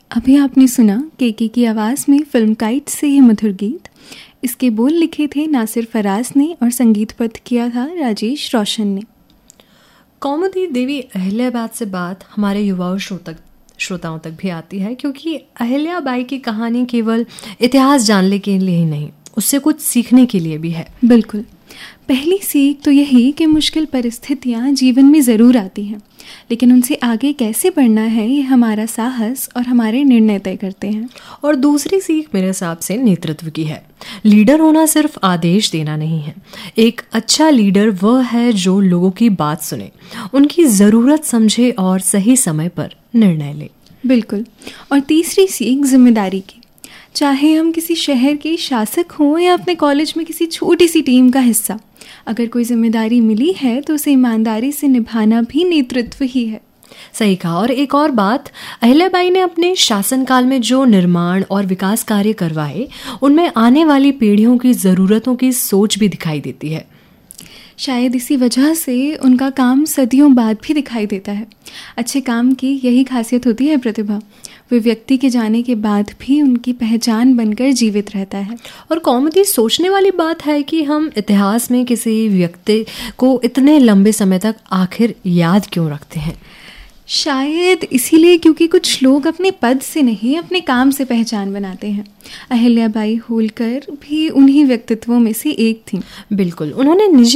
अभी आपने सुना केके की आवाज़ में फिल्म काइट से ये मधुर गीत। इसके बोल लिखे थे नासिर फराज ने और संगीतबद्ध किया था राजेश रोशन ने। कौमुदी देवी अहिल्याबाई से बात हमारे युवाओं श्रोताओं तक भी आती है, क्योंकि अहिल्याबाई की कहानी केवल इतिहास जानने के लिए ही नहीं, उससे कुछ सीखने के लिए भी है। बिल्कुल, पहली सीख तो यही कि मुश्किल परिस्थितियाँ जीवन में ज़रूर आती हैं, लेकिन उनसे आगे कैसे बढ़ना है ये हमारा साहस और हमारे निर्णय तय करते हैं। और दूसरी सीख मेरे हिसाब से नेतृत्व की है। लीडर होना सिर्फ आदेश देना नहीं है। एक अच्छा लीडर वह है जो लोगों की बात सुने, उनकी ज़रूरत समझे और सही समय पर निर्णय ले। बिल्कुल। और तीसरी सीख जिम्मेदारी की। चाहे हम किसी शहर के शासक हों या अपने कॉलेज में किसी छोटी सी टीम का हिस्सा, अगर कोई जिम्मेदारी मिली है तो उसे ईमानदारी से निभाना भी नेतृत्व ही है। सही कहा। और एक और बात, अहिल्याबाई ने अपने शासनकाल में जो निर्माण और विकास कार्य करवाए, उनमें आने वाली पीढ़ियों की ज़रूरतों की सोच भी दिखाई देती है। शायद इसी वजह से उनका काम सदियों बाद भी दिखाई देता है। अच्छे काम की यही खासियत होती है प्रतिभा, वे व्यक्ति के जाने के बाद भी उनकी पहचान बनकर जीवित रहता है। और कौमुदी सोचने वाली बात है कि हम इतिहास में किसी व्यक्ति को इतने लंबे समय तक आखिर याद क्यों रखते हैं। शायद इसीलिए क्योंकि कुछ लोग अपने पद से नहीं, अपने काम से पहचान बनाते हैं। अहिल्याबाई होलकर भी उन्हीं व्यक्तित्वों में से एक थी। बिल्कुल, उन्होंने निजी